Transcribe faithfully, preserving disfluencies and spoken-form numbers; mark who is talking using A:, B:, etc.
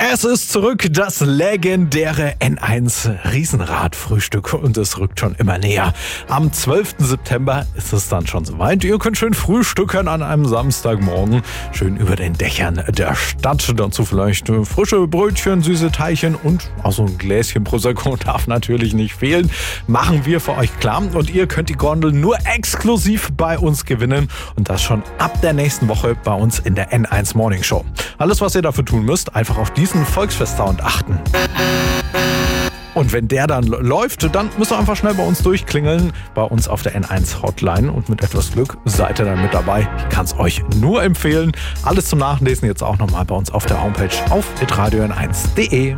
A: Es ist zurück, das legendäre N eins Riesenrad-Frühstück und es rückt schon immer näher. Am zwölften September ist es dann schon soweit. Ihr könnt schön frühstücken an einem Samstagmorgen, schön über den Dächern der Stadt. Dazu vielleicht frische Brötchen, süße Teilchen und auch so ein Gläschen Prosecco darf natürlich nicht fehlen. Machen wir für euch klar und ihr könnt die Gondel nur exklusiv bei uns gewinnen und das schon ab der nächsten Woche bei uns in der N eins Morning Show. Alles, was ihr dafür tun müsst, einfach auf diesen Volksfest-Sound achten. Und wenn der dann läuft, dann müsst ihr einfach schnell bei uns durchklingeln, bei uns auf der N eins Hotline und mit etwas Glück seid ihr dann mit dabei. Ich kann es euch nur empfehlen. Alles zum Nachlesen jetzt auch nochmal bei uns auf der Homepage auf hitradio n eins punkt de.